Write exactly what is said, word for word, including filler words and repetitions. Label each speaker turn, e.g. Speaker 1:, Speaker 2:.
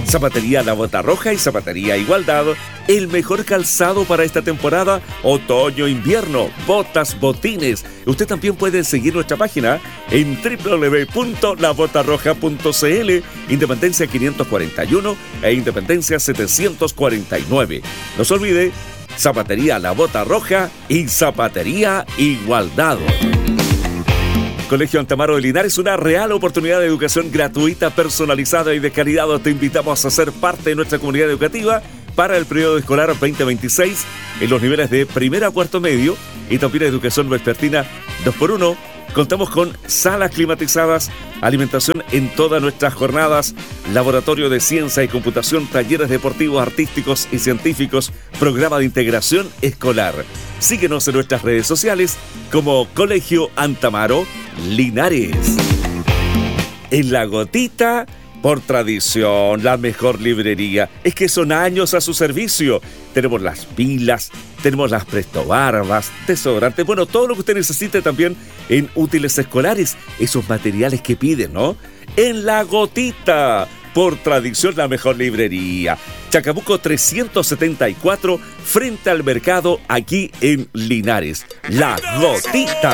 Speaker 1: Zapatería La Bota Roja y Zapatería Igualdad, el mejor calzado para esta temporada, otoño-invierno, botas, botines. Usted también puede seguir nuestra página en doble u doble u doble u punto la bota roja punto c l, Independencia quinientos cuarenta y uno e Independencia setecientos cuarenta y nueve. No se olvide, Zapatería La Bota Roja y Zapatería Igualdad. Colegio Antamaro de Linares, una real oportunidad de educación gratuita, personalizada y de calidad. Te invitamos a ser parte de nuestra comunidad educativa para el periodo escolar veinte veintiséis en los niveles de primero a cuarto medio y también educación vespertina dos por uno. Contamos con salas climatizadas, alimentación en todas nuestras jornadas, laboratorio de ciencia y computación, talleres deportivos, artísticos y científicos, programa de integración escolar. Síguenos en nuestras redes sociales como Colegio Antamaro Linares. En La Gotita, por tradición, la mejor librería. Es que son años a su servicio. Tenemos las pilas, tenemos las prestobarbas, desodorantes, bueno, todo lo que usted necesite también en útiles escolares, esos materiales que piden, ¿no? En La Gotita, por tradición, la mejor librería. Chacabuco trescientos setenta y cuatro, frente al mercado, aquí en Linares. La Gotita.